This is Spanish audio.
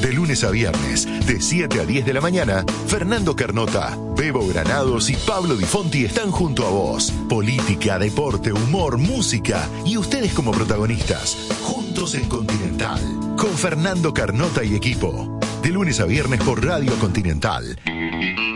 De lunes a viernes, de 7 a 10 de la mañana, Fernando Carnota, Bebo Granados y Pablo Di Fonti están junto a vos. Política, deporte, humor, música y ustedes como protagonistas. Juntos en Continental. Con Fernando Carnota y equipo. De lunes a viernes por Radio Continental.